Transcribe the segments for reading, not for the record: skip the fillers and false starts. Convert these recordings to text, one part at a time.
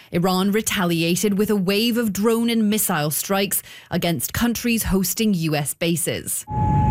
Iran retaliated with a wave of drone and missile strikes against countries hosting US bases.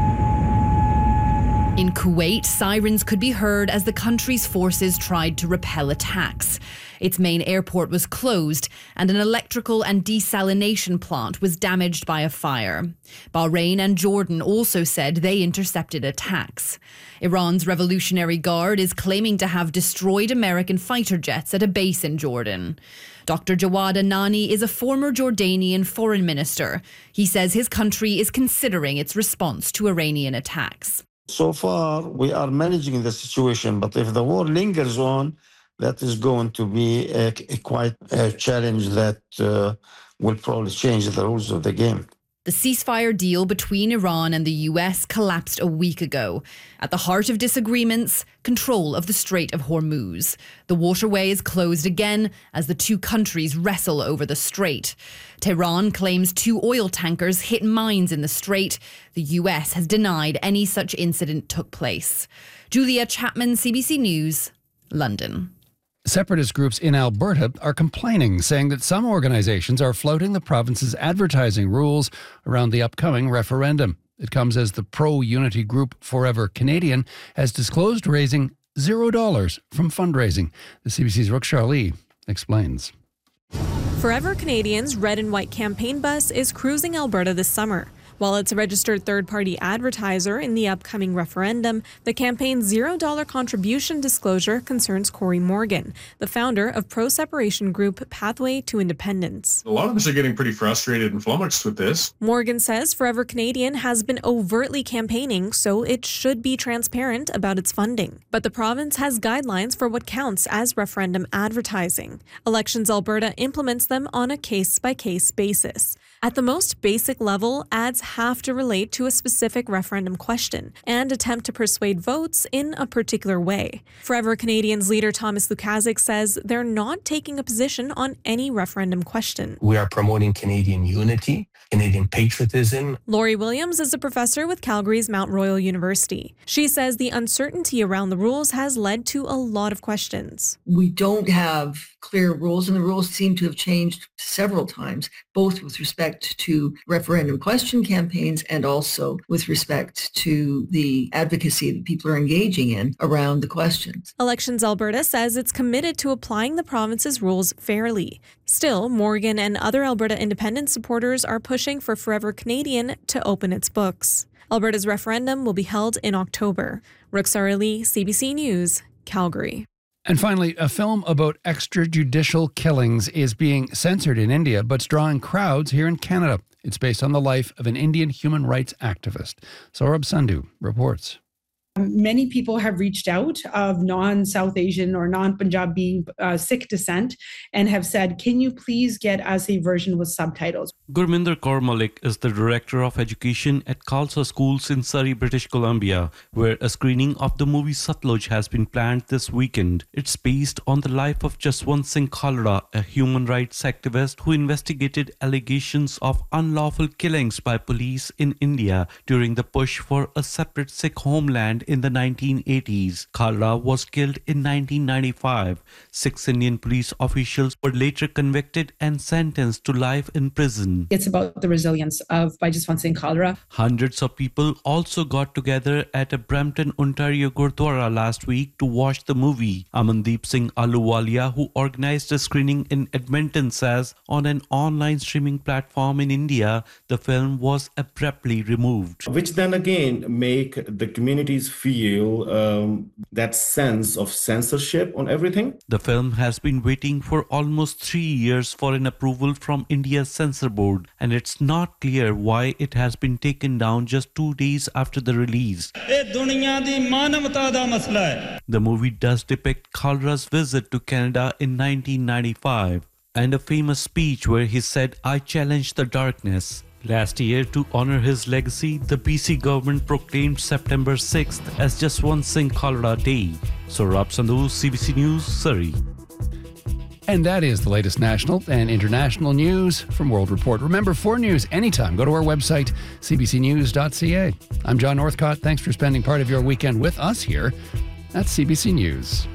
In Kuwait, sirens could be heard as the country's forces tried to repel attacks. Its main airport was closed and an electrical and desalination plant was damaged by a fire. Bahrain and Jordan also said they intercepted attacks. Iran's Revolutionary Guard is claiming to have destroyed American fighter jets at a base in Jordan. Dr. Jawad Anani is a former Jordanian foreign minister. He says his country is considering its response to Iranian attacks. So far, we are managing the situation, but if the war lingers on, that is going to be quite a challenge that will probably change the rules of the game. The ceasefire deal between Iran and the US collapsed a week ago. At the heart of disagreements, control of the Strait of Hormuz. The waterway is closed again as the two countries wrestle over the strait. Tehran claims 2 oil tankers hit mines in the strait. The US has denied any such incident took place. Julia Chapman, CBC News, London. Separatist groups in Alberta are complaining, saying that some organizations are flouting the province's advertising rules around the upcoming referendum. It comes as the pro-unity group Forever Canadian has disclosed raising $0 from fundraising. The CBC's Rook Charlie explains. Forever Canadian's red and white campaign bus is cruising Alberta this summer. While it's a registered third-party advertiser in the upcoming referendum, the campaign's $0 contribution disclosure concerns Corey Morgan, the founder of pro-separation group Pathway to Independence. A lot of us are getting pretty frustrated and flummoxed with this. Morgan says Forever Canadian has been overtly campaigning, so it should be transparent about its funding. But the province has guidelines for what counts as referendum advertising. Elections Alberta implements them on a case-by-case basis. At the most basic level, ads have to relate to a specific referendum question and attempt to persuade votes in a particular way. Forever Canadian's leader Thomas Lukaszuk says they're not taking a position on any referendum question. We are promoting Canadian unity, Canadian patriotism. Laurie Williams is a professor with Calgary's Mount Royal University. She says the uncertainty around the rules has led to a lot of questions. We don't have clear rules, and the rules seem to have changed several times, both with respect to referendum question campaigns and also with respect to the advocacy that people are engaging in around the questions. Elections Alberta says it's committed to applying the province's rules fairly. Still, Morgan and other Alberta independent supporters are pushing for Forever Canadian to open its books. Alberta's referendum will be held in October. Ruxara Lee, CBC News, Calgary. And finally, a film about extrajudicial killings is being censored in India, but's drawing crowds here in Canada. It's based on the life of an Indian human rights activist. Saurabh Sandhu reports. Many people have reached out of non-South Asian or non-Punjabi Sikh descent and have said, can you please get us a version with subtitles? Gurminder Kaur Malik is the Director of Education at Khalsa Schools in Surrey, British Columbia, where a screening of the movie Satluj has been planned this weekend. It's based on the life of Jaswant Singh Khalra, a human rights activist who investigated allegations of unlawful killings by police in India during the push for a separate Sikh homeland in the 1980s. Khalra was killed in 1995. 6 Indian police officials were later convicted and sentenced to life in prison. It's about the resilience of Jaswant Singh Khalra. Hundreds of people also got together at a Brampton, Ontario Gurdwara last week to watch the movie. Amandeep Singh Aluwalia, who organized a screening in Edmonton, says on an online streaming platform in India, the film was abruptly removed. Which then again make the communities feel that sense of censorship on everything. The film has been waiting for almost 3 years for an approval from India's censor board, and it's not clear why it has been taken down just 2 days after the release. The movie does depict Khalra's visit to Canada in 1995 and a famous speech where he said, "I challenge the darkness." Last year, to honor his legacy, the BC government proclaimed September 6th as Jaswant Singh Khalra Day. Saurabh Sandhu, CBC News, Surrey. And that is the latest national and international news from World Report. Remember, for news anytime, go to our website, cbcnews.ca. I'm John Northcott. Thanks for spending part of your weekend with us here at CBC News.